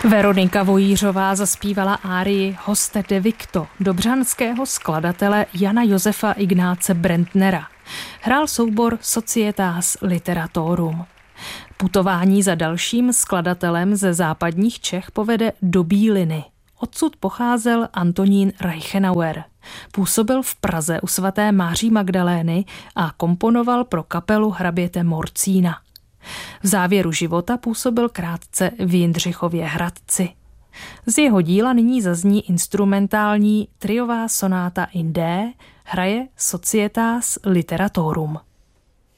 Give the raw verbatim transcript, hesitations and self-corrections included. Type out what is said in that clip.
Veronika Vojířová zaspívala árii Hoste de Victo dobřanského skladatele Jana Josefa Ignáce Brentnera. Hrál soubor Societas Literatorum. Putování za dalším skladatelem ze západních Čech povede do Bíliny. Odsud pocházel Antonín Reichenauer. Působil v Praze u svaté Máří Magdalény a komponoval pro kapelu hraběte Morcína. V závěru života působil krátce v Jindřichově Hradci. Z jeho díla nyní zazní instrumentální triová sonáta in D, hraje Societas Literatorum.